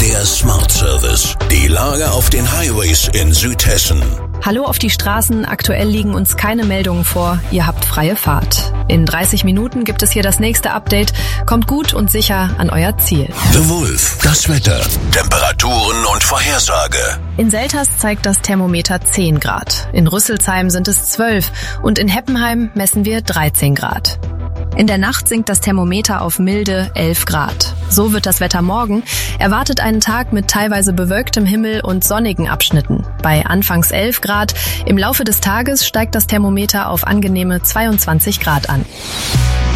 Der Smart Service. Die Lage auf den Highways in Südhessen. Hallo auf die Straßen, aktuell liegen uns keine Meldungen vor, ihr habt freie Fahrt. In 30 Minuten gibt es hier das nächste Update. Kommt gut und sicher an euer Ziel. The Wolf, das Wetter, Temperaturen und Vorhersage. In Selters zeigt das Thermometer 10 Grad, in Rüsselsheim sind es 12 und in Heppenheim messen wir 13 Grad. In der Nacht sinkt das Thermometer auf milde 11 Grad. So wird das Wetter morgen. Erwartet einen Tag mit teilweise bewölktem Himmel und sonnigen Abschnitten. Bei anfangs 11 Grad. Im Laufe des Tages steigt das Thermometer auf angenehme 22 Grad an.